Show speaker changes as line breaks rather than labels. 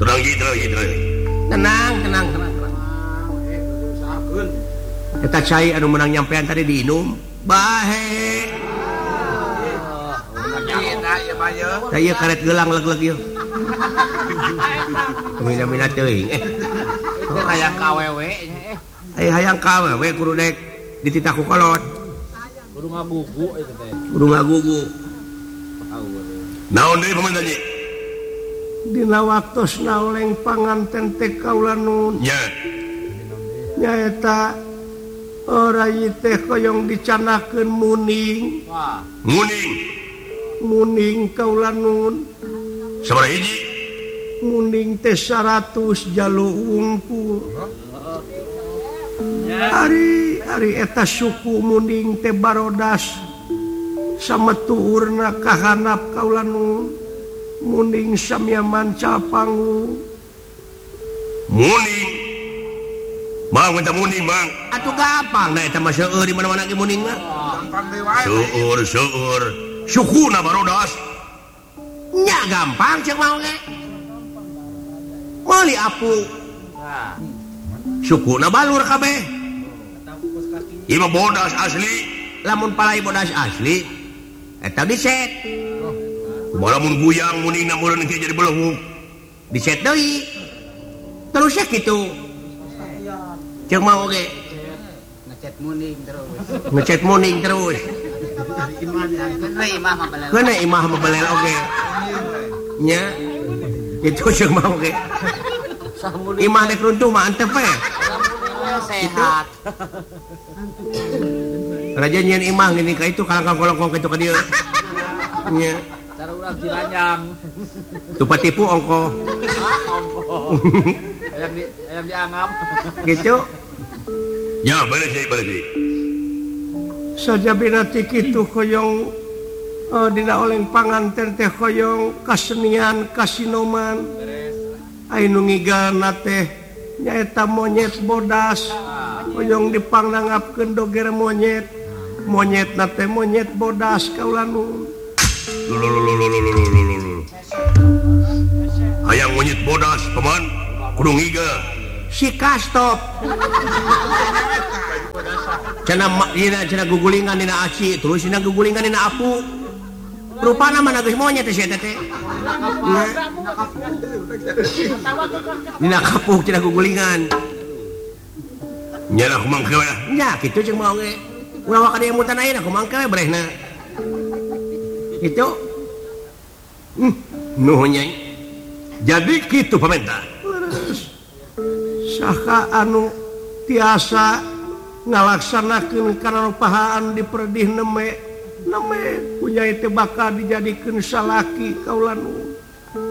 tenang kita cair anu menang nyampean tadi diinum bahe saya karet gelang leg-leg yuk mina-mina teuing
hayang kawewe
hayang kawewe kudu dek dititaku kolot
kudu ngagugu itu teh
naon deui pamanten dina waktosna oleng panganten teh kaula nun nya nyaeta ora teh koyong dicanakeun muning muning kaula nun sabaraha hiji muning teh 100 jalu wungkul ari eta suku muning teh barodas sametuurna kahanap kaula nun muning samya manca pangu muning mang minta muning mang atuh gampang da eta mah seueur di mana-mana ge muning mah seueur sukuna barodas nya gampang ceuk mau ge meuli apu sukuna balur kabeh ieu mah bodas asli lamun palai bodas asli eta diset lamun buyang muningna meureun kieu jadi belehuk diset deui terus ya kitu ceuk mau ge ngecet muning terus kena imah mah belel oge nya kitu ceuk mau ge imah dek runtuh mah antep we
sehat
raja nyeun imah gini ka itu kalangkang kolongkong kitu ka dieu nya
cara urang Ciranjang
tu patipu ongko
ayam dianggap
gitu ya balik sajabina ti kitu koyong dina oleng panganten teh koyong kasenian kasinoman anu ngigalna teh nyaeta monyet bodas koyong dipangnangapkeun doger monyet na teh monyet bodas kaula nu hayang monyet bodas paman kudu ngigal si kastop cenah gugulingan dina aci terus dina gugulingan dina apu rupana mana geus monyet teh eta teh dina kapuk cenah gugulingan nya lah kumangke we nya kitu jeung mau ge ulah ka dieu mutan ayeuna kumangke we brehna kitu nuhun nyai jadi kitu pamenta saha anu tiasa ngalaksanakeun kana pahaan diperdih neme punya teh bakal dijadikeun salaki kaula nu